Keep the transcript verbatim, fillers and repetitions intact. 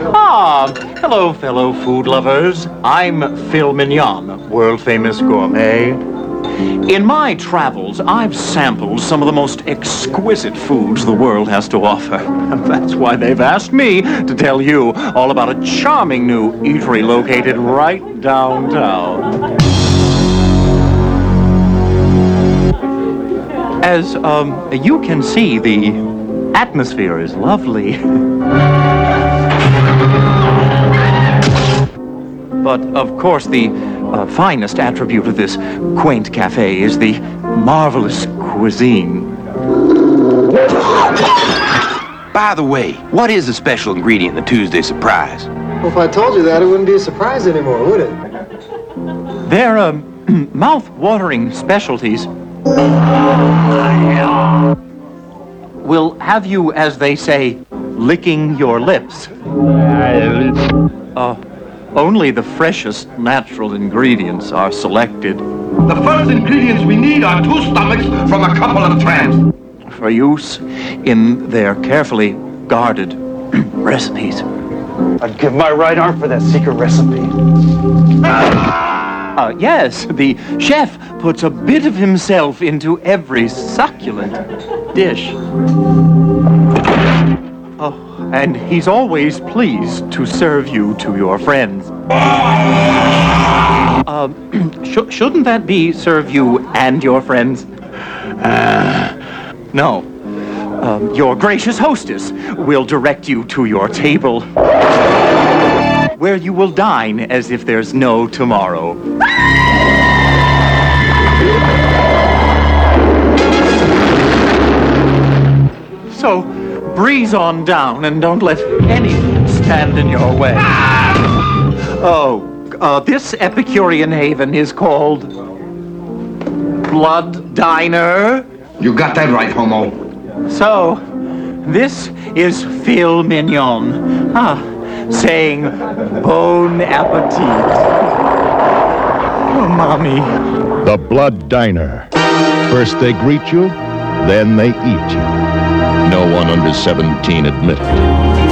Ah, hello, fellow food lovers. I'm Phil Mignon, world-famous gourmet. In my travels, I've sampled some of the most exquisite foods the world has to offer. That's why they've asked me to tell you all about a charming new eatery located right downtown. As um, you can see, the atmosphere is lovely. But, of course, the uh, finest attribute of this quaint cafe is the marvelous cuisine. By the way, what is the special ingredient in the Tuesday surprise? Well, if I told you that, it wouldn't be a surprise anymore, would it? They're, um, mouth-watering specialties. Will have you, as they say, licking your lips. Uh, only the freshest natural ingredients are selected. The first ingredients we need are two stomachs from a couple of tramps. For use in their carefully guarded recipes. I'd give my right arm for that secret recipe. Uh, yes, the chef puts a bit of himself into every succulent dish. Oh, and he's always pleased to serve you to your friends. Uh, sh- shouldn't that be serve you and your friends? Uh, no. Um, your gracious hostess will direct you to your table, where you will dine as if there's no tomorrow. So, breeze on down and don't let anything stand in your way. Oh, uh, this Epicurean haven is called Blood Diner. You got that right, homo. So, this is Phil Mignon. Ah, saying bon appetit. Oh, Mommy. The Blood Diner. First they greet you, then they eat you. No one under seventeen admitted.